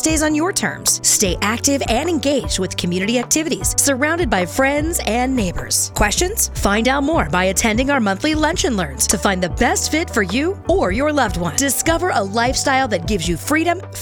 stays on your terms. Stay active and engaged with community activities, surrounded by friends and neighbors. Questions? Find out more by attending our monthly Lunch and Learns to find the best fit for you or your loved one. Discover a lifestyle that gives you freedom,